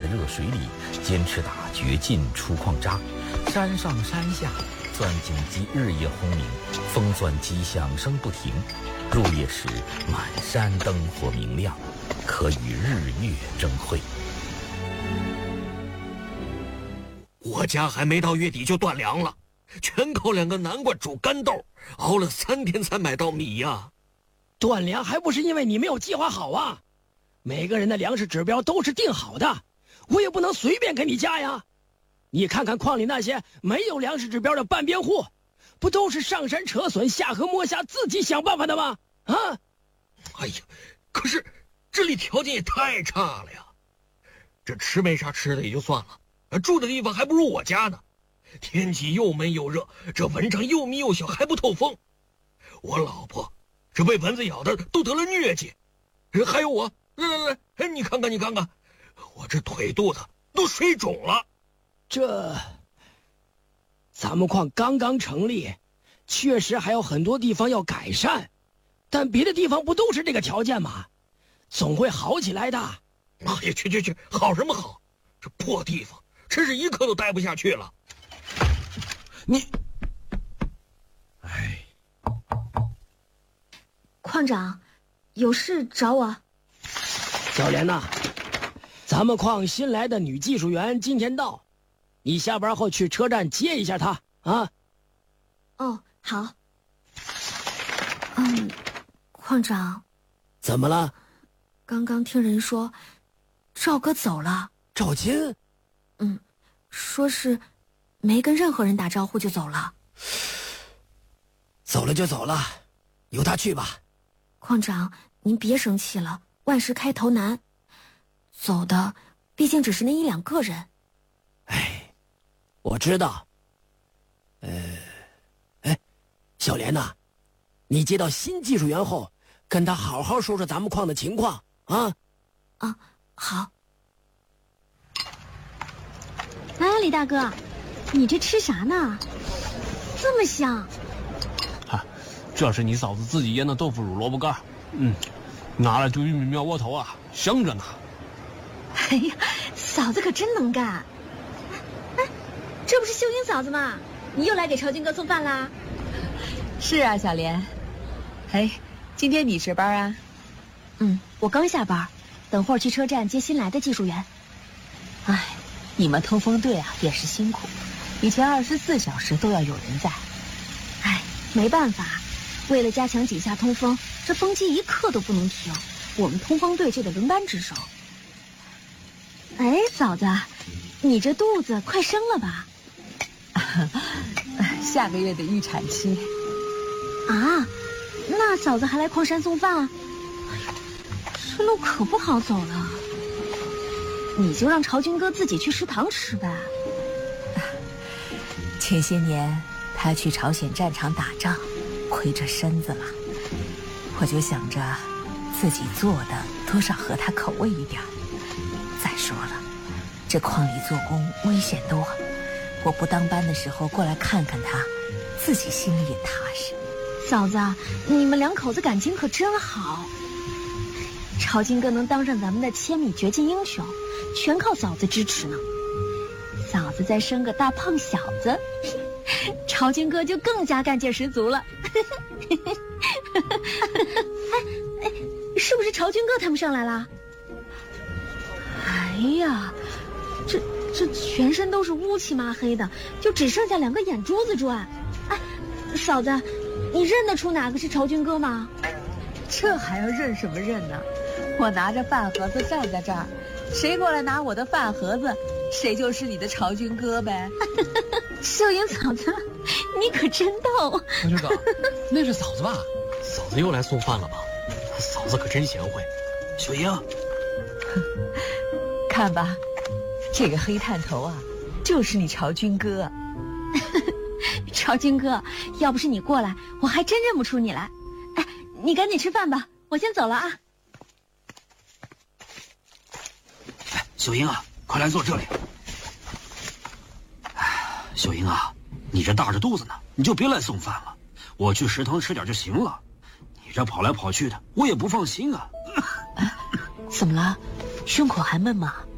热水里，坚持打掘进出矿渣，山上山下，钻井机日夜轰鸣，封钻机响声不停。入夜时，满山灯火明亮，可与日月争辉。 我家还没到月底就断粮了，全靠2个南瓜煮干豆，熬了3天才买到米呀。 断粮还不是因为你没有计划好啊？每个人的粮食指标都是定好的，我也不能随便给你加呀。你看看矿里那些没有粮食指标的半边户，不都是上山扯笋下河摸虾自己想办法的吗？啊！ 哎呀，可是这里条件也太差了呀，这吃没啥吃的也就算了，住的地方还不如我家呢。天气又闷又热，这蚊帐又密又小，还不透风。我老婆这被蚊子咬的都得了疟疾，还有我，来，你看看，我这腿肚子都水肿了。 咱们矿刚刚成立，确实还有很多地方要改善，但别的地方不都是这个条件吗？总会好起来的。 哎呀，去，好什么好？这破地方，真是一刻都待不下去了。 矿长，有事找我？ 小莲呐，咱们矿新来的女技术员今天到，你下班后去车站接一下她啊。 哦，好。矿长， 怎么了？ 刚刚听人说赵哥走了。 赵金？ 说是没跟任何人打招呼就走了。 走了就走了，由他去吧。 矿长，您别生气了，万事开头难，走的毕竟只是那1-2个人。 哎，我知道。小莲呐，你接到新技术员后，跟他好好说说咱们矿的情况啊。 好。哎，李大哥，你这吃啥呢？这么香。 这是你嫂子自己腌的豆腐乳萝卜干，拿来煮玉米面窝头啊，香着呢。 哎呀，嫂子可真能干。哎，这不是秀英嫂子吗？你又来给朝军哥送饭啦？ 是啊，小莲。哎，今天你值班啊？ 我刚下班，等会儿去车站接新来的技术员。 哎，你们通风队啊也是辛苦，以前24小时都要有人在。 哎，没办法，为了加强井下通风，这风机一刻都不能停，我们通风队就得轮班值守。哎，嫂子，你这肚子快生了吧？ 下个月的预产期。 啊，那嫂子还来矿山送饭？哎呀，这路可不好走了。你就让朝军哥自己去食堂吃呗。 前些年他去朝鲜战场打仗，亏着身子了，我就想着自己做的多少合他口味一点。再说了，这矿里做工危险多，我不当班的时候过来看看他，自己心里也踏实。 嫂子，你们2口子感情可真好。朝金哥能当上咱们的千米掘金英雄，全靠嫂子支持呢。嫂子再生个大胖小子，朝金哥就更加干劲十足了。哎，是不是朝军哥他们上来了？哎呀，这全身都是乌漆麻黑的，就只剩下2个眼珠子转。哎，嫂子，你认得出哪个是朝军哥吗？ 这还要认什么认呢？我拿着饭盒子站在这儿，谁过来拿我的饭盒子，谁就是你的朝军哥呗。 秀英嫂子，你可真逗。 大军哥，那是嫂子吧？嫂子又来送饭了吧？嫂子可真贤惠。秀英， 看吧，这个黑探头啊，就是你朝军哥。 朝军哥，要不是你过来，我还真认不出你来。哎，你赶紧吃饭吧，我先走了啊。 哎，秀英啊，快来坐这里。哎，秀英啊，你这大着肚子呢，你就别来送饭了，我去食堂吃点就行了。你这跑来跑去的，我也不放心啊。 怎么了？胸口还闷吗？